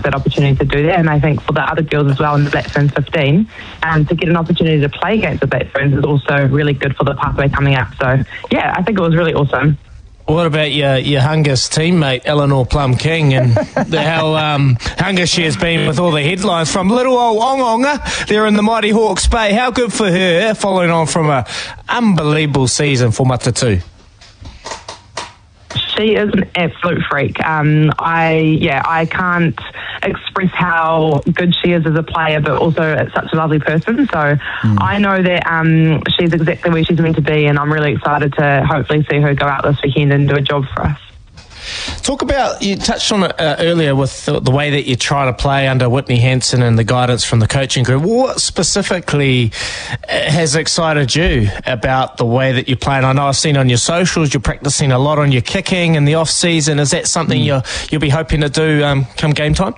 that opportunity to do that. And I think for the other girls as well in the Black Ferns 15, to get an opportunity to play against the Black Ferns is also really good for the pathway coming up. So, yeah, I think it was really awesome. What about your Hungus teammate, Eleanor Plum-King, and how Hungus she has been with all the headlines from little old Ongonga there in the mighty Hawke's Bay? How good for her, following on from an unbelievable season for Matatu? She is an absolute freak. I can't express how good she is as a player, but also such a lovely person. So I know that she's exactly where she's meant to be, and I'm really excited to hopefully see her go out this weekend and do a job for us. Talk about, you touched on it earlier with the way that you try to play under Whitney Hansen and the guidance from the coaching group. What specifically has excited you about the way that you play? And I know I've seen on your socials you're practicing a lot on your kicking in the off-season. Is that something you'll be hoping to do come game time?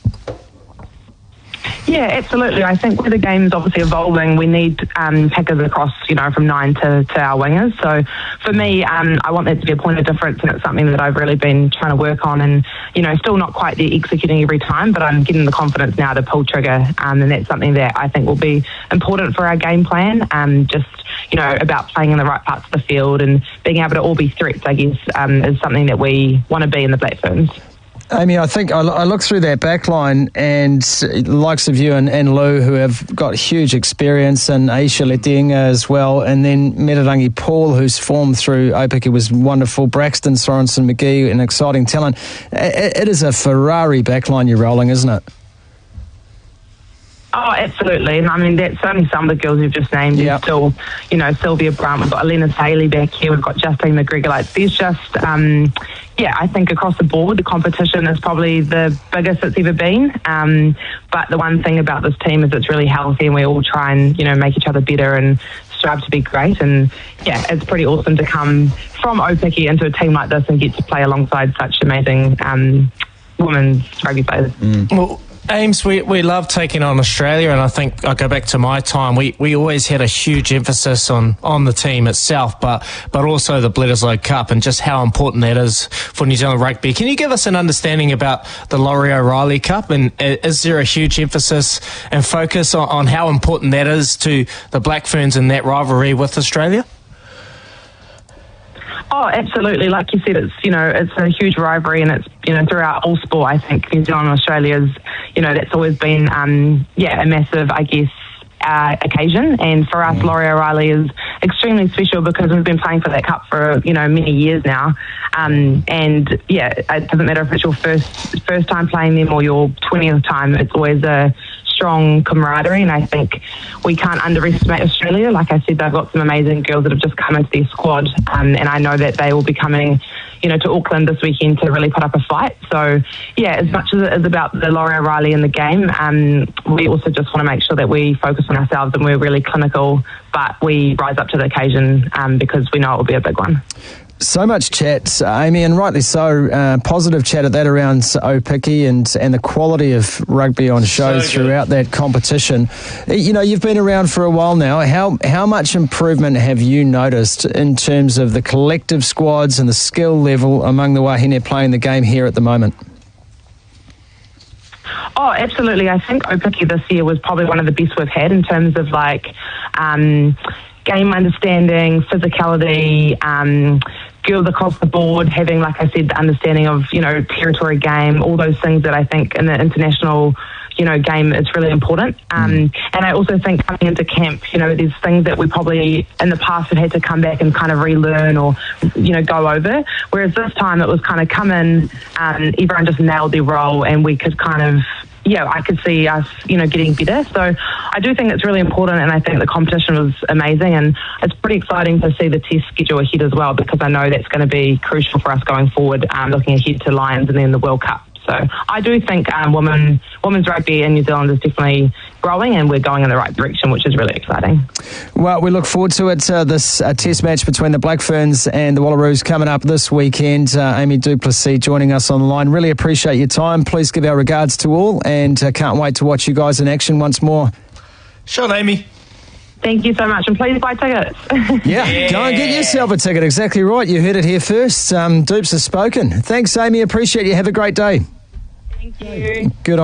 Yeah, absolutely. I think with the game's obviously evolving, we need packers across, from 9 to our wingers. So for me, I want that to be a point of difference, and it's something that I've really been trying to work on, and, still not quite the executing every time, but I'm getting the confidence now to pull trigger, and that's something that I think will be important for our game plan. About playing in the right parts of the field and being able to all be threats, I guess, is something that we want to be in the Black Ferns. Amy, I think I look through that back line, and the likes of you and Lou, who have got huge experience, and Aisha Letienga as well, and then Metarangi Paul, whose form through Opiki was wonderful, Braxton Sorensen McGee, an exciting talent. It is a Ferrari back line you're rolling, isn't it? Oh, absolutely. And I mean, that's only some of the girls you've just named. There's still, Sylvia Brown, we've got Elena Saley back here, we've got Justine McGregor. There's just, I think across the board, the competition is probably the biggest it's ever been. But the one thing about this team is it's really healthy, and we all try and, make each other better and strive to be great. And, it's pretty awesome to come from Opiki into a team like this and get to play alongside such amazing women's rugby players. Well, Ames, we love taking on Australia, and I think I go back to my time. We always had a huge emphasis on the team itself, but also the Bledisloe Cup and just how important that is for New Zealand rugby. Can you give us an understanding about the Laurie O'Reilly Cup, and is there a huge emphasis and focus on how important that is to the Black Ferns in that rivalry with Australia? Oh, absolutely. Like you said, it's a huge rivalry, and it's, throughout all sport, I think New Zealand and Australia's, that's always been, a massive, I guess, occasion. And for us, Laurie O'Reilly is extremely special because we've been playing for that cup for, many years now. It doesn't matter if it's your first time playing them or your 20th time, it's always a strong camaraderie, and I think we can't underestimate Australia. Like I said, they've got some amazing girls that have just come into their squad, and I know that they will be coming, to Auckland this weekend to really put up a fight. So, as much as it is about the Laurie O'Reilly in the game, we also just want to make sure that we focus on ourselves and we're really clinical, but we rise up to the occasion because we know it will be a big one. So much chat, Amy, and rightly so. Positive chat at that around Opiki and the quality of rugby on shows throughout that competition. You've been around for a while now. How much improvement have you noticed in terms of the collective squads and the skill level among the wahine playing the game here at the moment? Oh, absolutely. I think Opiki this year was probably one of the best we've had in terms of game understanding, physicality, girls across the board, having, like I said, the understanding of, territory game, all those things that I think in the international, game is really important. And I also think coming into camp, there's things that we probably in the past have had to come back and kind of relearn or, go over. Whereas this time it was kind of come in, everyone just nailed their role, and we could kind of, I could see us, getting better. So I do think it's really important, and I think the competition was amazing, and it's pretty exciting to see the test schedule ahead as well, because I know that's going to be crucial for us going forward, looking ahead to Lions and then the World Cup. So I do think women's rugby in New Zealand is definitely growing, and we're going in the right direction, which is really exciting. Well, we look forward to it. This test match between the Black Ferns and the Wallaroos coming up this weekend. Amy Duplessis joining us online. Really appreciate your time. Please give our regards to all, and can't wait to watch you guys in action once more. Sure, Amy. Thank you so much, and please buy tickets. Yeah, go and get yourself a ticket. Exactly right. You heard it here first. Dupes has spoken. Thanks, Amy. Appreciate you. Have a great day. Thank you. Good on